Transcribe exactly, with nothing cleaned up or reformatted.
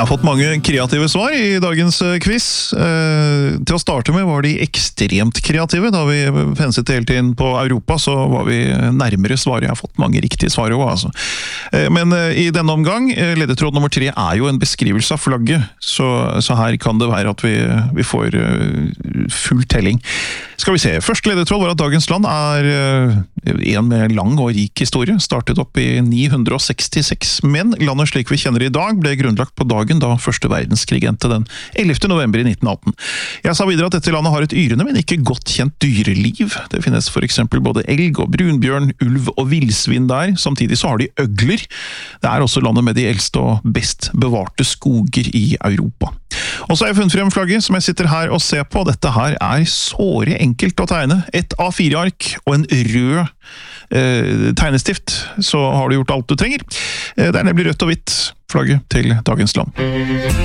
Jeg har fått mange kreative svar i dagens quiz. Eh, til å starte med var de ekstremt kreative. Da vi penset hele tiden på Europa, så var vi nærmere svaret. Jeg har fått mange riktige svar også, altså. Eh, men eh, i denne omgang, eh, ledetråd nummer tre er jo en beskrivelse av flagget, så, så her kan det være at vi, vi får eh, full telling. Skal vi se, første ledetråd var at dagens land er eh, en med lang og rik historie, startet opp i ni hundre sekstiseks, men landet slik vi kjenner i dag ble grunnlagt på dagen da første verdenskrig endte den ellevte november i nitten atten. Jeg sa videre at dette landet har et yrende, men ikke godt kjent dyreliv. Det finnes for eksempel både elg og brunbjørn, ulv og villsvin der, samtidig så har de øgler. Det er også landet med de eldste og best bevarte skoger i Europa. Og så har jeg funnet frem flagget som jeg sitter her og ser på. Dette her er såre enkelt å tegne. Et A fire ark og en rød eh, tegnestift, så har du gjort alt du trenger. Eh, det er nemlig rødt og hvitt flagget til dagens land.